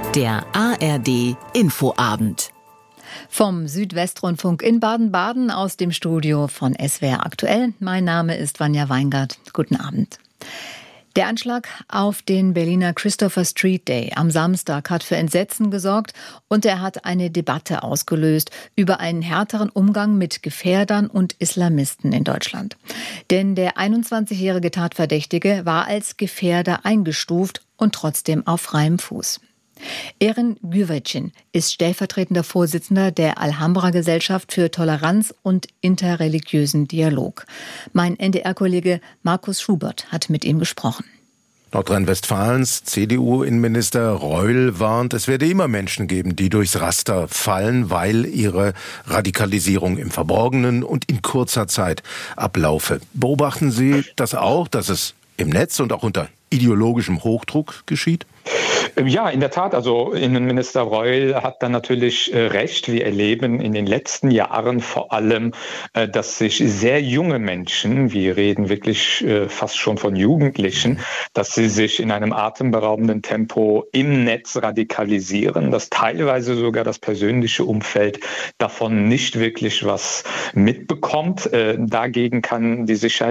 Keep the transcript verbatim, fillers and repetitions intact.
Der A R D Infoabend. Vom Südwestrundfunk in Baden-Baden aus dem Studio von S W R aktuell. Mein Name ist Vanja Weingart. Guten Abend. Der Anschlag auf den Berliner Christopher Street Day am Samstag hat für Entsetzen gesorgt und er hat eine Debatte ausgelöst über einen härteren Umgang mit Gefährdern und Islamisten in Deutschland. Denn der einundzwanzigjährige Tatverdächtige war als Gefährder eingestuft und trotzdem auf freiem Fuß. Erin Güvercin ist stellvertretender Vorsitzender der Alhambra-Gesellschaft für Toleranz und interreligiösen Dialog. Mein N D R-Kollege Markus Schubert hat mit ihm gesprochen. Nordrhein-Westfalens C D U-Innenminister Reul warnt, es werde immer Menschen geben, die durchs Raster fallen, weil ihre Radikalisierung im Verborgenen und in kurzer Zeit ablaufe. Beobachten Sie das auch, dass es im Netz und auch unter ideologischem Hochdruck geschieht? Ja, in der Tat. Also Innenminister Reul hat da natürlich äh, recht. Wir erleben in den letzten Jahren vor allem, äh, dass sich sehr junge Menschen, wir reden wirklich äh, fast schon von Jugendlichen, dass sie sich in einem atemberaubenden Tempo im Netz radikalisieren, dass teilweise sogar das persönliche Umfeld davon nicht wirklich was mitbekommt. Äh, dagegen kann die Sicherheit